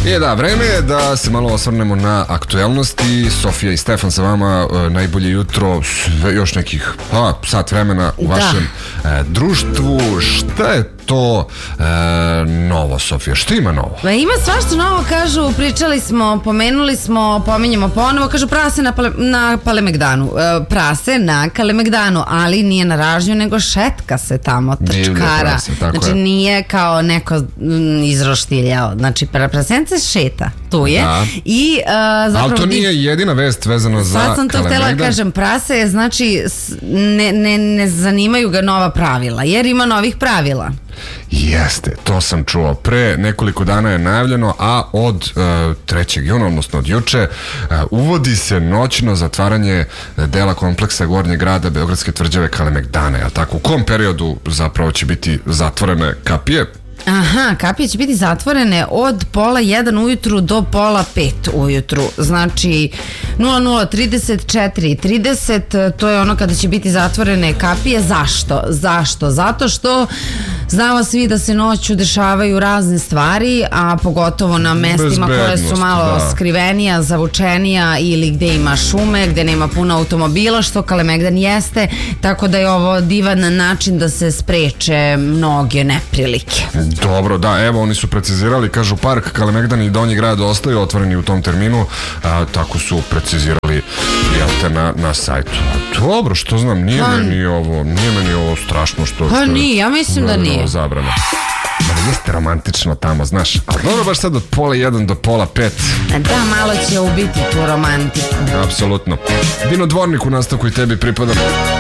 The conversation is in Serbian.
Da, vreme je da se malo osvrnemo na aktuelnosti. Sofija i Stefan sa vama, najbolje jutro, još nekih sat vremena u vašem društvu. Šta je to novo, Sofija? Šta ima novo? Ima svašta novo, kažu, pričali smo, pomenuli smo, pominjemo ponovo, kažu prase na Kalemegdanu. Prase na Kalemegdanu, ali nije na ražnju, nego šetka se tamo, trčkara. Znači nije kao neko izroštiljao. Znači prasence šeta, tu je. I, ali to nije jedina vest vezana za Kalemegdan. Sad sam to htjela kažem, prase je, znači ne zanimaju ga nova pravila, jer ima novih pravila. Jeste, to sam čuo. Pre nekoliko dana je najavljeno, a od 3. juna, odnosno od juče, uvodi se noćno zatvaranje dela kompleksa Gornjeg grada Beogradske tvrđave Kalemegdana. Jel tako? U kom periodu zapravo će biti zatvorene kapije? Aha, kapije će biti zatvorene od 12:30 ujutru do 4:30 ujutru. Znači 00:30, 4:30, to je ono kada će biti zatvorene kapije. Zašto? Zato što znamo svi da se noću dešavaju razne stvari, a pogotovo na mestima koje su malo skrivenija, zavučenija ili gde ima šume, gde nema puno automobila, što Kalemegdan jeste, tako da je ovo divan način da se spreče mnoge neprilike. Dobro, da, evo oni su precizirali, kažu park Kalemegdan i Donji grad ostaju otvoreni u tom terminu, tako su precizirali na sajtu. Dobro, što znam, nije meni ovo strašno što... Pa nije, ja mislim da nije. Zabrano. Ali jeste romantično tamo, znaš. Ali dobro, baš sad od 4:30 do 4:30. Da, malo će ubiti tu romantiku. Apsolutno. Dino Dvornik u nastavku i tebi pripada.